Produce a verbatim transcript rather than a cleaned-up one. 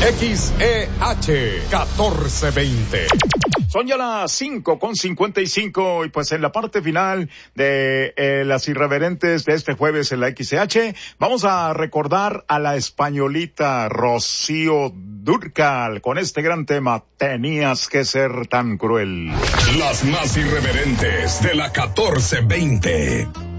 X E H catorce veinte. Son ya las cinco con cincuenta y cinco y pues en la parte final de eh, las irreverentes de este jueves en la X E H vamos a recordar a la españolita Rocío Dúrcal con este gran tema, Tenías que ser tan cruel. Las más irreverentes de la catorce veinte.